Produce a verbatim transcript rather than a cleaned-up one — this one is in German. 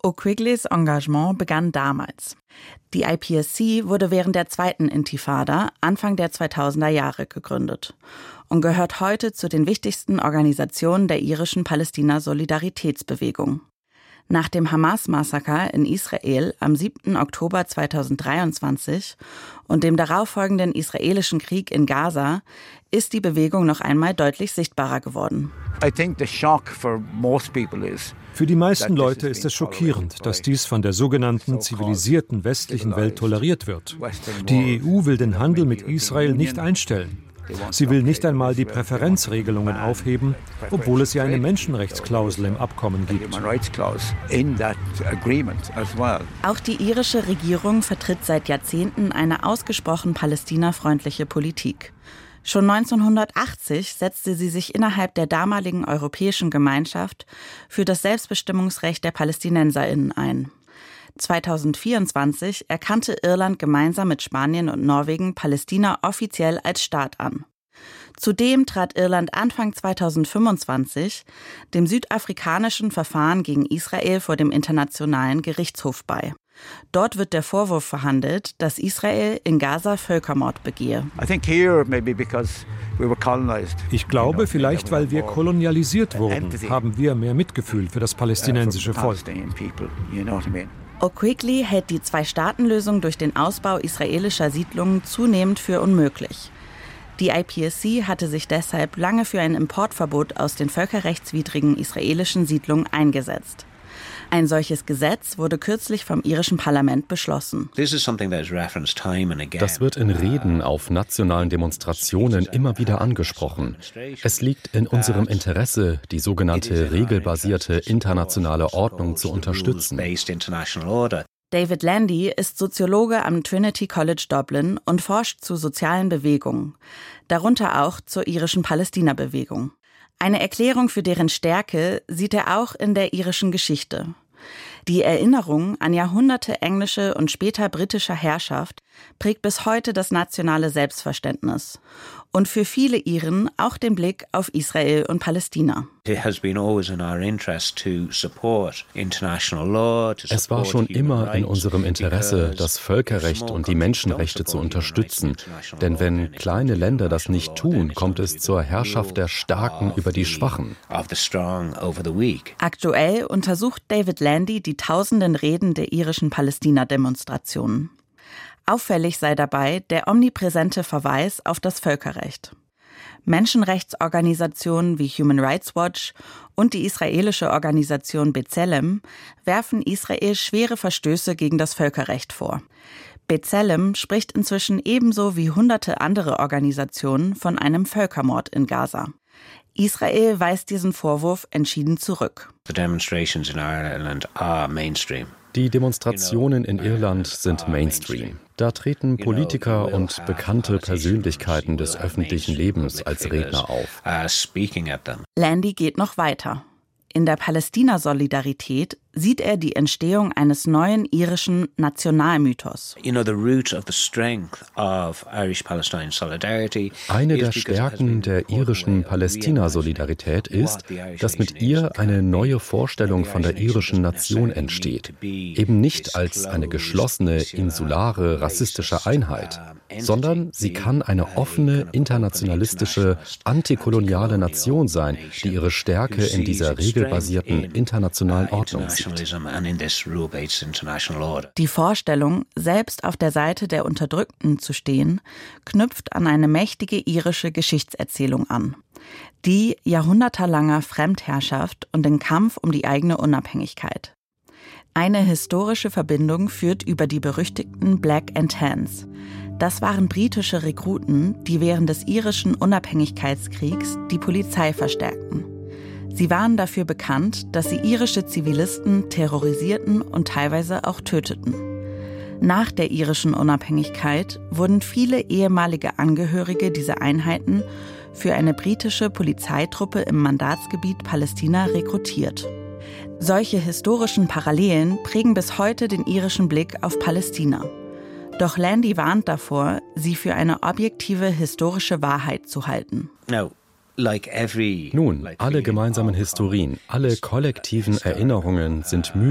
O'Quigleys Engagement begann damals. Die I P S C wurde während der zweiten Intifada Anfang der zweitausender Jahre gegründet und gehört heute zu den wichtigsten Organisationen der irischen Palästina-Solidaritätsbewegung. Nach dem Hamas-Massaker in Israel am siebten Oktober zweitausenddreiundzwanzig und dem darauffolgenden israelischen Krieg in Gaza ist die Bewegung noch einmal deutlich sichtbarer geworden. Für die meisten Leute ist es schockierend, dass dies von der sogenannten zivilisierten westlichen Welt toleriert wird. Die E U will den Handel mit Israel nicht einstellen. Sie will nicht einmal die Präferenzregelungen aufheben, obwohl es ja eine Menschenrechtsklausel im Abkommen gibt. Auch die irische Regierung vertritt seit Jahrzehnten eine ausgesprochen palästinafreundliche Politik. Schon neunzehnhundertachtzig setzte sie sich innerhalb der damaligen Europäischen Gemeinschaft für das Selbstbestimmungsrecht der PalästinenserInnen ein. zweitausendvierundzwanzig erkannte Irland gemeinsam mit Spanien und Norwegen Palästina offiziell als Staat an. Zudem trat Irland Anfang zweitausendfünfundzwanzig dem südafrikanischen Verfahren gegen Israel vor dem Internationalen Gerichtshof bei. Dort wird der Vorwurf verhandelt, dass Israel in Gaza Völkermord begehe. Ich glaube, vielleicht weil wir kolonialisiert wurden, haben wir mehr Mitgefühl für das palästinensische Volk. O'Quigley hält die Zwei-Staaten-Lösung durch den Ausbau israelischer Siedlungen zunehmend für unmöglich. Die I P S C hatte sich deshalb lange für ein Importverbot aus den völkerrechtswidrigen israelischen Siedlungen eingesetzt. Ein solches Gesetz wurde kürzlich vom irischen Parlament beschlossen. Das wird in Reden auf nationalen Demonstrationen immer wieder angesprochen. Es liegt in unserem Interesse, die sogenannte regelbasierte internationale Ordnung zu unterstützen. David Landy ist Soziologe am Trinity College Dublin und forscht zu sozialen Bewegungen, darunter auch zur irischen Palästina-Bewegung. Eine Erklärung für deren Stärke sieht er auch in der irischen Geschichte. Die Erinnerung an Jahrhunderte englische und später britischer Herrschaft prägt bis heute das nationale Selbstverständnis und für viele Iren auch den Blick auf Israel und Palästina. Es war schon immer in unserem Interesse, das Völkerrecht und die Menschenrechte zu unterstützen. Denn wenn kleine Länder das nicht tun, kommt es zur Herrschaft der Starken über die Schwachen. Aktuell untersucht David Landy die tausenden Reden der irischen Palästina-Demonstrationen. Auffällig sei dabei der omnipräsente Verweis auf das Völkerrecht. Menschenrechtsorganisationen wie Human Rights Watch und die israelische Organisation B'Tselem werfen Israel schwere Verstöße gegen das Völkerrecht vor. B'Tselem spricht inzwischen ebenso wie hunderte andere Organisationen von einem Völkermord in Gaza. Israel weist diesen Vorwurf entschieden zurück. The demonstrations in Ireland are mainstream. Die Demonstrationen in Irland sind Mainstream. Da treten Politiker und bekannte Persönlichkeiten des öffentlichen Lebens als Redner auf. Landy geht noch weiter. In der Palästina-Solidarität sieht er die Entstehung eines neuen irischen Nationalmythos. Eine der Stärken der irischen Palästina-Solidarität ist, dass mit ihr eine neue Vorstellung von der irischen Nation entsteht. Eben nicht als eine geschlossene, insulare, rassistische Einheit, sondern sie kann eine offene, internationalistische, antikoloniale Nation sein, die ihre Stärke in dieser regelbasierten internationalen Ordnung sieht. Die Vorstellung, selbst auf der Seite der Unterdrückten zu stehen, knüpft an eine mächtige irische Geschichtserzählung an. Die jahrhundertelanger Fremdherrschaft und den Kampf um die eigene Unabhängigkeit. Eine historische Verbindung führt über die berüchtigten Black and Tans. Das waren britische Rekruten, die während des irischen Unabhängigkeitskriegs die Polizei verstärkten. Sie waren dafür bekannt, dass sie irische Zivilisten terrorisierten und teilweise auch töteten. Nach der irischen Unabhängigkeit wurden viele ehemalige Angehörige dieser Einheiten für eine britische Polizeitruppe im Mandatsgebiet Palästina rekrutiert. Solche historischen Parallelen prägen bis heute den irischen Blick auf Palästina. Doch Landy warnt davor, sie für eine objektive historische Wahrheit zu halten. No. Nun, alle gemeinsamen Historien, alle kollektiven Erinnerungen sind mühsam